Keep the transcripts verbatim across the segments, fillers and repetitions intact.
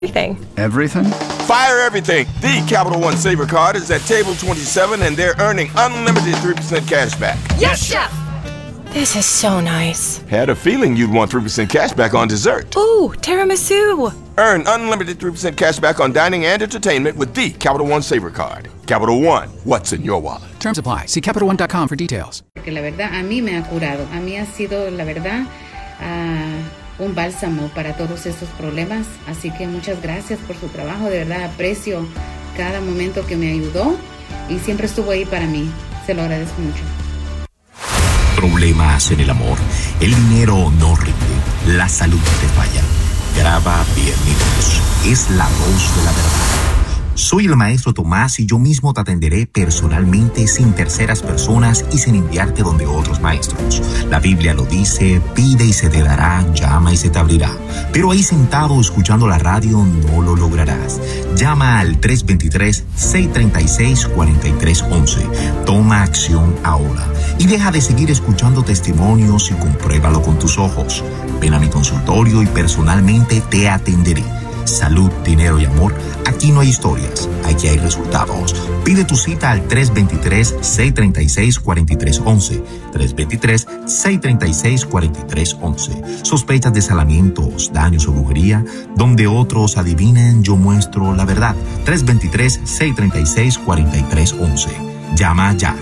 Everything. Everything? Fire everything. The Capital One Saver Card is at table twenty-seven and they're earning unlimited three percent cash back. Yes, Chef! This is so nice. Had a feeling you'd want three percent cash back on dessert. Ooh, tiramisu. Earn unlimited three percent cash back on dining and entertainment with the Capital One Saver Card. Capital One, what's in your wallet? Terms apply. See Capital One dot com for details. Porque la verdad a mí me ha curado. A mí ha sido, la verdad, uh, un bálsamo para todos estos problemas. Así que muchas gracias por su trabajo. De verdad aprecio cada momento que me ayudó y siempre estuvo ahí para mí. Se lo agradezco mucho. Problemas en el amor, el dinero no rinde, la salud te falla. Graba bien mi voz, es la voz de la verdad. Soy el maestro Tomás y yo mismo te atenderé personalmente sin terceras personas y sin enviarte donde otros maestros. La Biblia lo dice, pide y se te dará, llama y se te abrirá. Pero ahí sentado escuchando la radio no lo lograrás. Llama al tres dos tres, seis tres seis, cuatro tres uno uno. Toma acción ahora. Y deja de seguir escuchando testimonios y compruébalo con tus ojos. Ven a mi consultorio y personalmente te atenderé. Salud, dinero y amor, aquí no hay historias, aquí hay resultados. Pide tu cita al tres dos tres, seis tres seis, cuatro tres uno uno. tres dos tres, seis tres seis, cuatro tres uno uno. ¿Sospechas de salamientos, daños o brujería? Donde otros adivinen, yo muestro la verdad. tres dos tres, seis tres seis, cuatro tres uno uno. Llama ya.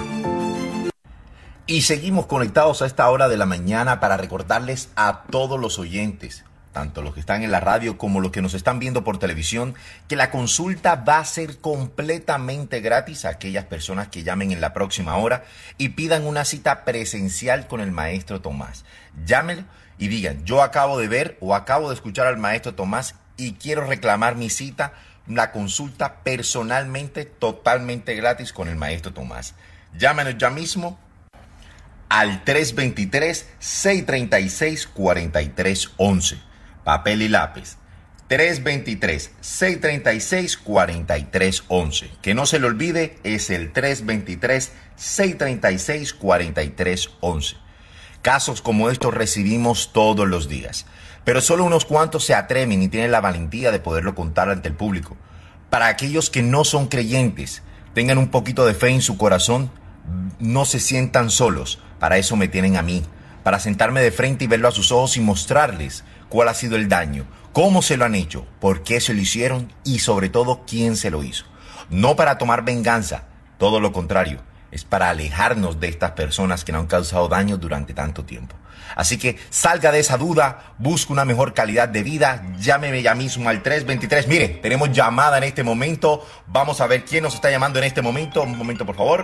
Y seguimos conectados a esta hora de la mañana para recordarles a todos los oyentes, tanto los que están en la radio como los que nos están viendo por televisión, que la consulta va a ser completamente gratis a aquellas personas que llamen en la próxima hora y pidan una cita presencial con el maestro Tomás. Llámenlo y digan, yo acabo de ver o acabo de escuchar al maestro Tomás y quiero reclamar mi cita, la consulta personalmente, totalmente gratis con el maestro Tomás. Llámenos ya mismo al tres dos tres, seis tres seis, cuatro tres uno uno. Papel y lápiz. tres dos tres, seis tres seis, cuatro tres uno uno. Que no se le olvide, es el tres dos tres, seis tres seis, cuatro tres uno uno. Casos como estos recibimos todos los días, pero solo unos cuantos se atreven y tienen la valentía de poderlo contar ante el público. Para aquellos que no son creyentes, tengan un poquito de fe en su corazón, no se sientan solos. Para eso me tienen a mí, para sentarme de frente y verlo a sus ojos y mostrarles cuál ha sido el daño, cómo se lo han hecho, por qué se lo hicieron y sobre todo quién se lo hizo. No para tomar venganza, todo lo contrario, es para alejarnos de estas personas que nos han causado daño durante tanto tiempo. Así que salga de esa duda, busque una mejor calidad de vida, llámeme ya mismo al tres dos tres. Mire, tenemos llamada en este momento, vamos a ver quién nos está llamando en este momento. Un momento, por favor.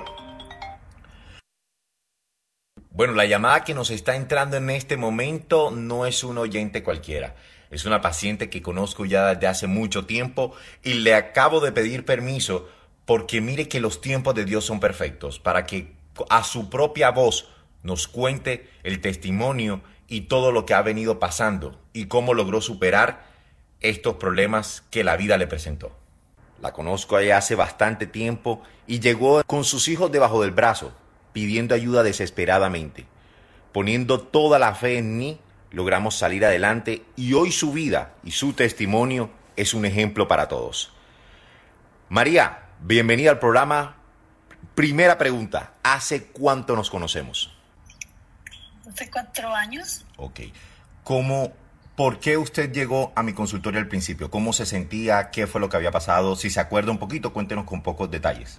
Bueno, la llamada que nos está entrando en este momento no es un oyente cualquiera. Es una paciente que conozco ya desde hace mucho tiempo y le acabo de pedir permiso porque mire que los tiempos de Dios son perfectos para que a su propia voz nos cuente el testimonio y todo lo que ha venido pasando y cómo logró superar estos problemas que la vida le presentó. La conozco ya hace bastante tiempo y llegó con sus hijos debajo del brazo, pidiendo ayuda desesperadamente. Poniendo toda la fe en mí, logramos salir adelante y hoy su vida y su testimonio es un ejemplo para todos. María, bienvenida al programa. Primera pregunta, ¿hace cuánto nos conocemos? Hace cuatro años. Ok. ¿Cómo, por qué usted llegó a mi consultorio al principio? ¿Cómo se sentía? ¿Qué fue lo que había pasado? Si se acuerda un poquito, cuéntenos con pocos detalles.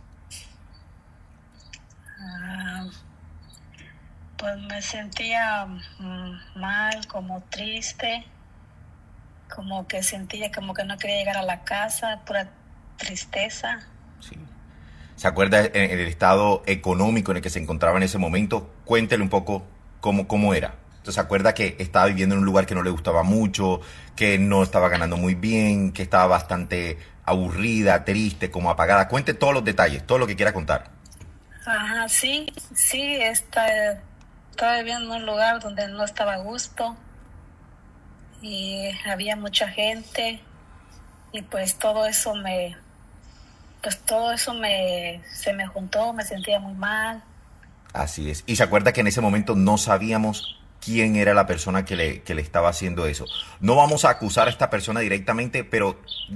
Pues me sentía mm, mal, como triste, como que sentía como que no quería llegar a la casa, pura tristeza. Sí. ¿Se acuerda en el estado económico en el que se encontraba en ese momento? Cuéntele un poco cómo, cómo era. Entonces, ¿se acuerda que estaba viviendo en un lugar que no le gustaba mucho, que no estaba ganando muy bien, que estaba bastante aburrida, triste, como apagada? Cuente todos los detalles, todo lo que quiera contar. Ajá, sí, sí, está... Estaba viviendo en un lugar donde no estaba a gusto y había mucha gente y pues todo eso me, pues todo eso me, se me juntó, me sentía muy mal. Así es. ¿Y se acuerda que en ese momento no sabíamos quién era la persona que le, que le estaba haciendo eso. No vamos a acusar a esta persona directamente, pero